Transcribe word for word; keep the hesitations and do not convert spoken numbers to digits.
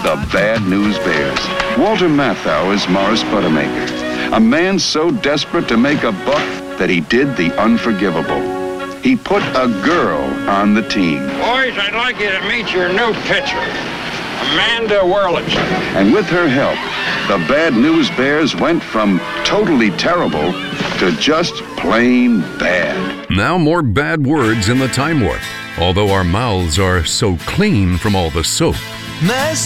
the Bad News Bears. Walter Matthau is Morris Buttermaker, a man so desperate to make a buck that he did the unforgivable. He put a girl on the team. Boys, I'd like you to meet your new pitcher, Amanda Worlitz. And with her help, the Bad News Bears went from totally terrible to just plain bad. Now more bad words in the Time Warp, although our mouths are so clean from all the soap.